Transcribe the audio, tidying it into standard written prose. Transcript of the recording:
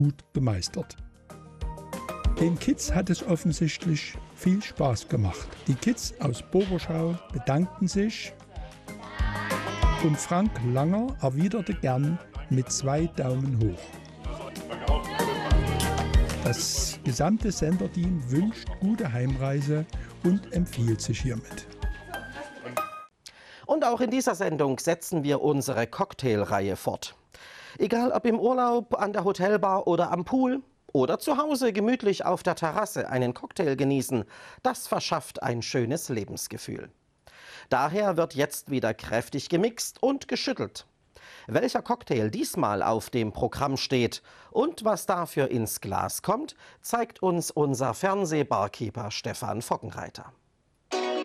gut gemeistert. Den Kids hat es offensichtlich viel Spaß gemacht. Die Kids aus Boberschau bedankten sich und Frank Langer erwiderte gern mit 2 Daumen hoch. Das gesamte Senderteam wünscht gute Heimreise und empfiehlt sich hiermit. Und auch in dieser Sendung setzen wir unsere Cocktailreihe fort. Egal ob im Urlaub, an der Hotelbar oder am Pool oder zu Hause gemütlich auf der Terrasse einen Cocktail genießen, das verschafft ein schönes Lebensgefühl. Daher wird jetzt wieder kräftig gemixt und geschüttelt. Welcher Cocktail diesmal auf dem Programm steht und was dafür ins Glas kommt, zeigt uns unser Fernsehbarkeeper Stefan Fockenreiter.